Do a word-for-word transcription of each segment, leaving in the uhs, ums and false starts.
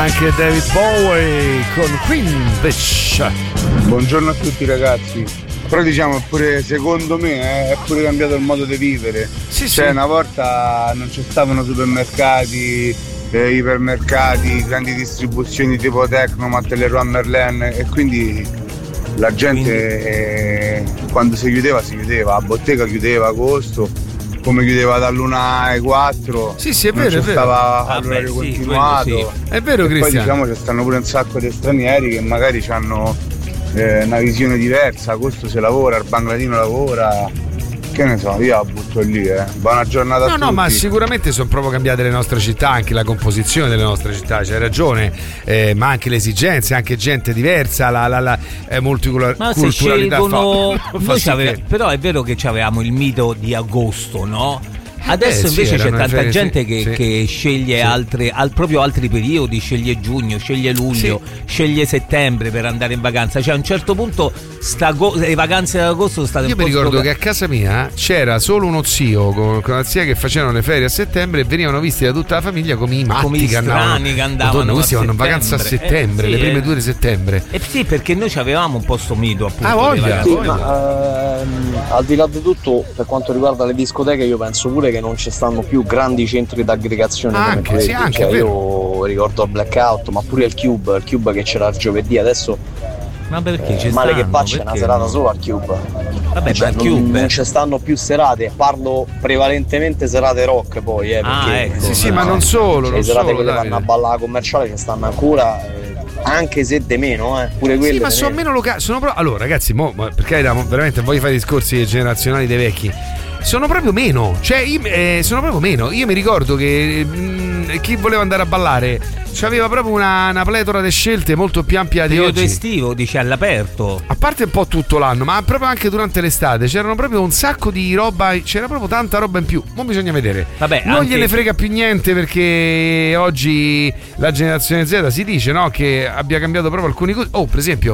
Anche David Bowie con Queen Bitch. Buongiorno a tutti ragazzi. Però diciamo pure secondo me eh, è pure cambiato il modo di vivere. Sì, cioè sì. Una volta non ci stavano supermercati, eh, ipermercati, grandi distribuzioni tipo Tecnomat, Leroy Merlin, e quindi la gente quindi... eh, quando si chiudeva si chiudeva, la bottega chiudeva a agosto, come chiudeva dall'una alle quattro. Sì, sì, è vero, non è vero. stava Ah, all'orario beh, sì, continuato. Sì. È vero, e Cristiano. Poi diciamo ci stanno pure un sacco di stranieri che magari hanno eh, una visione diversa. Agosto si lavora, il Bangladino lavora. Che ne so, io la butto lì, eh. Buona giornata no, a tutti. No, no, ma sicuramente sono proprio cambiate le nostre città, anche la composizione delle nostre città, c'hai ragione, eh, ma anche le esigenze, anche gente diversa, la, la, la eh, multiculturalità. Ma se scelgono, fa, noi sì ave... che... però è vero che avevamo il mito di agosto, no? Adesso eh, invece sì, c'è tanta ferie, gente che, sì, che sceglie sì. altre, al, proprio altri periodi, sceglie giugno, sceglie luglio, sì. sceglie settembre per andare in vacanza. Cioè a un certo punto sta go- le vacanze d'agosto sono state Io un po' mi ricordo stroca- che a casa mia c'era solo uno zio con, con la zia che facevano le ferie a settembre e venivano visti da tutta la famiglia come i matti, come i che strani andavano, che andavano Madonna, questi vanno in vacanza a settembre, eh, sì, le prime eh. due di settembre. E eh sì, perché noi avevamo un po' sto mito appunto. Ah, voglia, sì, voglia. Ma, ehm, al di là di tutto, per quanto riguarda le discoteche, io penso pure che non ci stanno più grandi centri d'aggregazione ah, come anche, quelli. sì, anche, cioè, io ricordo il Blackout, ma pure il Cube, il Cube che c'era il giovedì, adesso ma perché eh, male che va c'è una serata no? solo al Cube. Vabbè, cioè, non, Cube. non ci stanno più serate, parlo prevalentemente serate rock poi, eh, perché, ah, ecco, sì, sì, no. ma non solo, cioè, non le serate solo, che le Davide. vanno a ballare commerciale ci stanno ancora, eh, anche se de meno, eh, pure quelle. Sì, ma sono meno locali, sono pro- allora ragazzi, mo, perché veramente voglio fare discorsi generazionali dei vecchi. Sono proprio meno, cioè io, eh, sono proprio meno. Io mi ricordo che mh, chi voleva andare a ballare c'aveva proprio una, una pletora di scelte molto più ampia di periodo oggi. estivo, dice all'aperto. A parte un po' tutto l'anno, ma proprio anche durante l'estate c'erano proprio un sacco di roba, c'era proprio tanta roba in più. Mo bisogna vedere. Vabbè, non anche... gliene frega più niente perché oggi la generazione Z si dice, no, che abbia cambiato proprio alcuni cose. Oh, per esempio,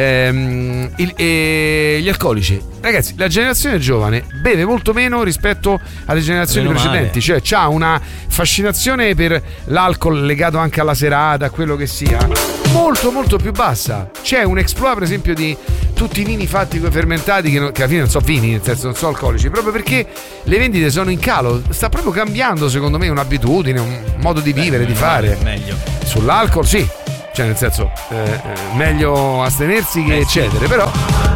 ehm, il, eh, gli alcolici. Ragazzi, la generazione giovane beve molto meno rispetto alle generazioni meno precedenti, male. cioè c'ha una fascinazione per l'alcol legato anche alla serata, a quello che sia, molto molto più bassa. C'è un exploit per esempio di tutti i vini fatti con fermentati che, non, che alla fine non so vini, nel senso non so alcolici, proprio perché le vendite sono in calo. Sta proprio cambiando secondo me un'abitudine, un modo di vivere, Beh, di fare. Meglio. Sull'alcol sì, cioè nel senso eh, eh, meglio astenersi che eh, eccedere, sì. però